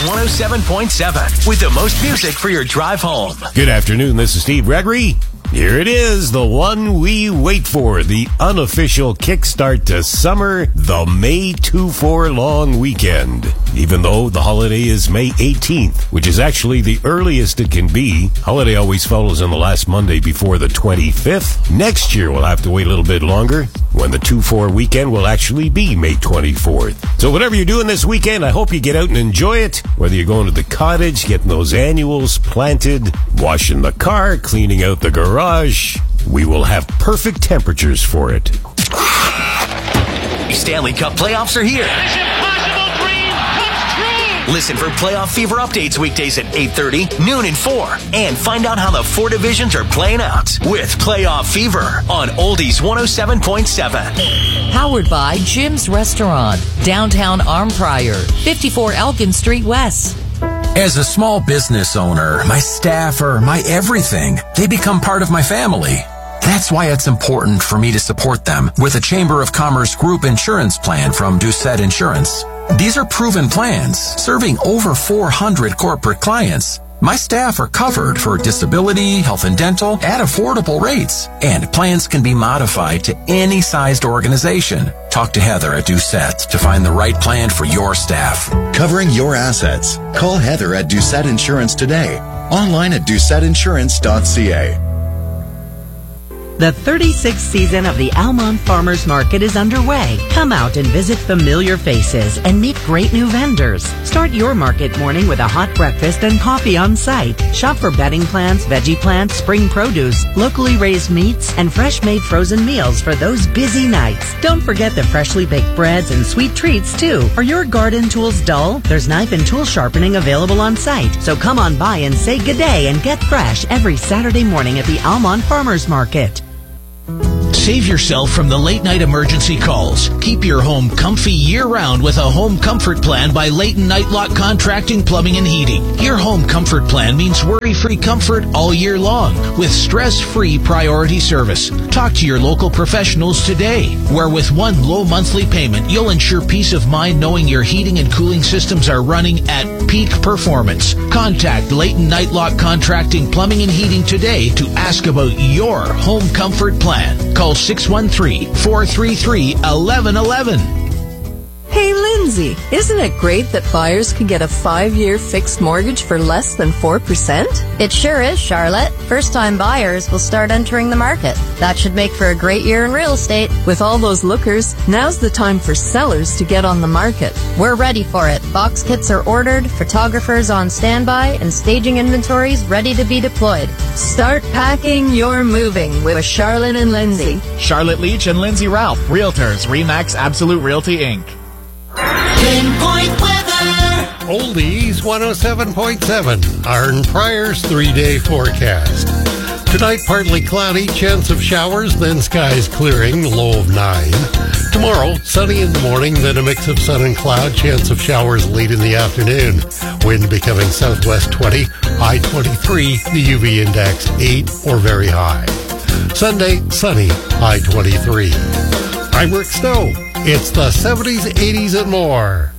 107.7 with the most music for your drive home. Good afternoon, this is Steve Gregory. Here it is, the one we wait for, the unofficial kickstart to summer, the May 2-4 long weekend. Even though the holiday is May 18th, which is actually the earliest it can be, holiday always follows on the last Monday before the 25th. Next year we'll have to wait a little bit longer, when the 2-4 weekend will actually be May 24th. So whatever you're doing this weekend, I hope you get out and enjoy it. Whether you're going to the cottage, getting those annuals planted, washing the car, cleaning out the garage, we will have perfect temperatures for it. Stanley Cup playoffs are here. This impossible dream comes true. Listen for playoff fever updates weekdays at 8:30, noon, and 4. And find out how the 4 divisions are playing out with Playoff Fever on Oldies 107.7. Powered by Jim's Restaurant, downtown Arnprior, 54 Elgin Street West. As a small business owner, my staff are my everything. They become part of my family. That's why it's important for me to support them with a Chamber of Commerce group insurance plan from Doucette Insurance. These are proven plans, serving over 400 corporate clients. My staff are covered for disability, health and dental at affordable rates, and plans can be modified to any sized organization. Talk to Heather at Doucette to find the right plan for your staff. Covering your assets. Call Heather at Doucette Insurance today. Online at doucetteinsurance.ca. The 36th season of the Almont Farmers Market is underway. Come out and visit familiar faces and meet great new vendors. Start your market morning with a hot breakfast and coffee on site. Shop for bedding plants, veggie plants, spring produce, locally raised meats, and fresh-made frozen meals for those busy nights. Don't forget the freshly baked breads and sweet treats, too. Are your garden tools dull? There's knife and tool sharpening available on site. So come on by and say good day and get fresh every Saturday morning at the Almont Farmers Market. Save yourself from the late-night emergency calls. Keep your home comfy year-round with a home comfort plan by Leighton Nightlock Contracting, Plumbing, and Heating. Your home comfort plan means worry-free comfort all year long with stress-free priority service. Talk to your local professionals today, where with one low monthly payment, you'll ensure peace of mind knowing your heating and cooling systems are running at peak performance. Contact Leighton Nightlock Contracting, Plumbing, and Heating today to ask about your home comfort plan. Call 613-433-1111. Hey, Lindsay, isn't it great that buyers can get a 5-year fixed mortgage for less than 4%? It sure is, Charlotte. First-time buyers will start entering the market. That should make for a great year in real estate. With all those lookers, now's the time for sellers to get on the market. We're ready for it. Box kits are ordered, photographers on standby, and staging inventories ready to be deployed. Start packing your moving with Charlotte and Lindsay. Charlotte Leach and Lindsay Ralph, Realtors, RE/MAX Absolute Realty, Inc. Pinpoint weather. Oldies 107.7, Arnprior's 3-day forecast. Tonight, partly cloudy, chance of showers, then skies clearing, low of 9. Tomorrow, sunny in the morning, then a mix of sun and cloud, chance of showers late in the afternoon. Wind becoming southwest 20, high 23, the UV index 8 or very high. Sunday, sunny, high 23. I'm Rick Snow. It's the 70s, 80s, and more.